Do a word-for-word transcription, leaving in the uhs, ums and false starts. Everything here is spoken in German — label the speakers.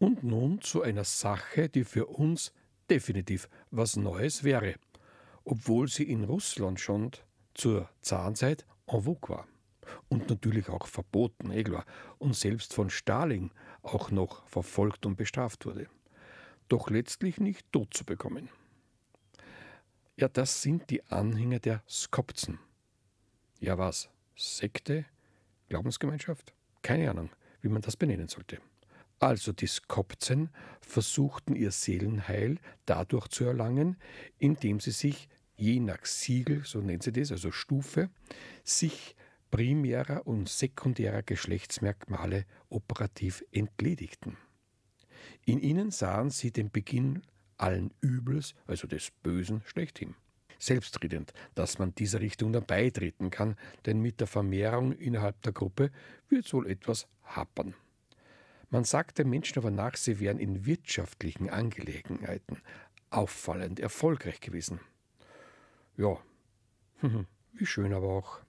Speaker 1: Und nun zu einer Sache, die für uns definitiv was Neues wäre, obwohl sie in Russland schon zur Zarzeit en vogue war. Und natürlich auch verboten, eh klar, und selbst von Stalin auch noch verfolgt und bestraft wurde. Doch letztlich nicht tot zu bekommen. Ja, das sind die Anhänger der Skopzen. Ja, was? Sekte? Glaubensgemeinschaft? Keine Ahnung, wie man das benennen sollte. Also die Skopzen versuchten ihr Seelenheil dadurch zu erlangen, indem sie sich je nach Siegel, so nennt sie das, also Stufe, sich primärer und sekundärer Geschlechtsmerkmale operativ entledigten. In ihnen sahen sie den Beginn allen Übels, also des Bösen, schlechthin. Selbstredend, dass man dieser Richtung dann beitreten kann, denn mit der Vermehrung innerhalb der Gruppe wird wohl etwas hapern. Man sagt den Menschen aber nach, sie wären in wirtschaftlichen Angelegenheiten auffallend erfolgreich gewesen. Ja, wie schön aber auch.